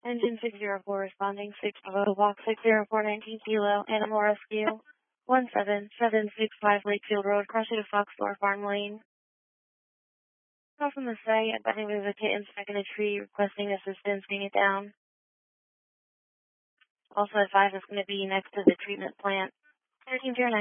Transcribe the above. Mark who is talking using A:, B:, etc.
A: Engine 604 responding 6 Walk 60419 Kilo, Animal Rescue 17765 Lakefield Road, crossing to Foxglore Farm Lane. Call from the site, advising there's a kitten stuck in a tree, requesting assistance getting it down. Also advise it's going to be next to the treatment plant. 1309.